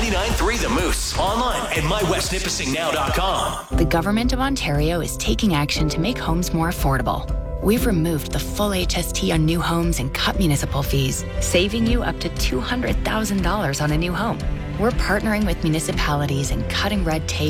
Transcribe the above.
99.3 The Moose. Online at mywestnipissingnow.com. The Government of Ontario is taking action to make homes more affordable. We've removed the full HST on new homes and cut municipal fees, saving you up to $200,000 on a new home. We're partnering with municipalities and cutting red tape